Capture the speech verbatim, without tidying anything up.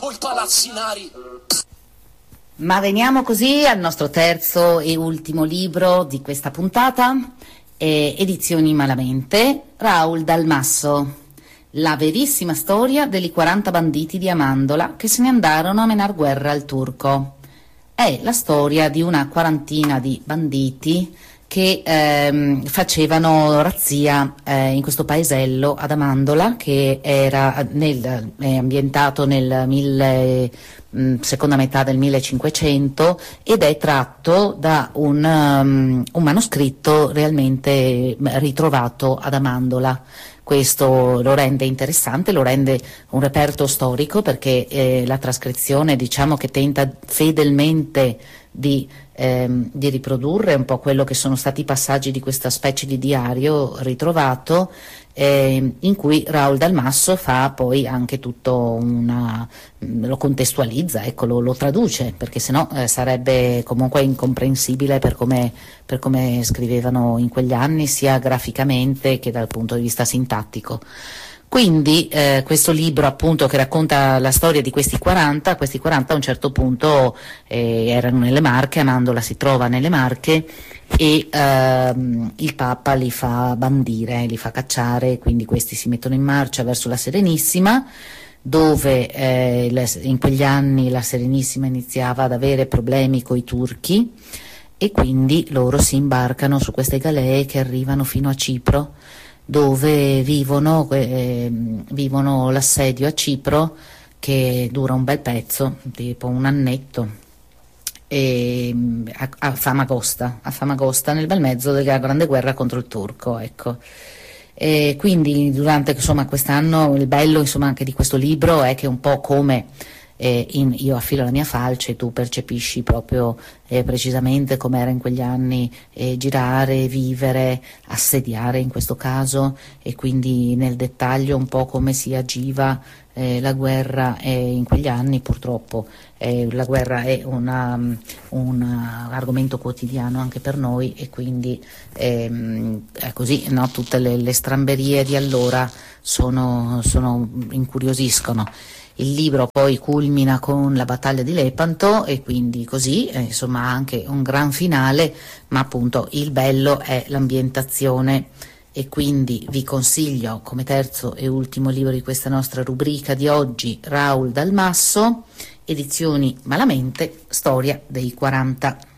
i palazzinari. Ma veniamo così al nostro terzo e ultimo libro di questa puntata, eh, Edizioni Malamente, Raul Dal Masso, la verissima storia degli quaranta banditi di Amandola che se ne andarono a menar guerra al turco. È la storia di una quarantina di banditi che ehm, facevano razzia eh, in questo paesello ad Amandola, che era nel, è ambientato nel mille, mh, seconda metà del millecinquecento ed è tratto da un, um, un manoscritto realmente ritrovato ad Amandola. Questo lo rende interessante, lo rende un reperto storico, perché eh, la trascrizione, diciamo, che tenta fedelmente di, ehm, di riprodurre un po' quello che sono stati i passaggi di questa specie di diario ritrovato, eh, in cui Raul Dal Masso fa poi anche tutto una, lo contestualizza, ecco, lo, lo traduce, perché sennò eh, sarebbe comunque incomprensibile per come, per come scrivevano in quegli anni, sia graficamente che dal punto di vista sintattico. Quindi eh, questo libro, appunto, che racconta la storia di questi quaranta, questi quaranta a un certo punto eh, erano nelle Marche, Amandola si trova nelle Marche, e ehm, il Papa li fa bandire, li fa cacciare, quindi questi si mettono in marcia verso la Serenissima, dove eh, in quegli anni la Serenissima iniziava ad avere problemi coi turchi, e quindi loro si imbarcano su queste galee che arrivano fino a Cipro, dove vivono, eh, vivono l'assedio a Cipro, che dura un bel pezzo, tipo un annetto, e, a, a Famagosta, a Famagosta, nel bel mezzo della grande guerra contro il turco, ecco. E quindi durante, insomma, quest'anno il bello, insomma, anche di questo libro è che un po' come eh, in Io affilo la mia falce, tu percepisci proprio eh, precisamente come era in quegli anni eh, girare, vivere, assediare in questo caso, e quindi nel dettaglio un po' come si agiva eh, la guerra eh, in quegli anni. Purtroppo eh, la guerra è una, un argomento quotidiano anche per noi, e quindi ehm, è così, no? Tutte le, le stramberie di allora sono, sono incuriosiscono. Il libro poi culmina con la battaglia di Lepanto, e quindi così, eh, insomma, anche un gran finale, ma appunto il bello è l'ambientazione, e quindi vi consiglio come terzo e ultimo libro di questa nostra rubrica di oggi Raul Dal Masso, Edizioni Malamente, storia dei quaranta.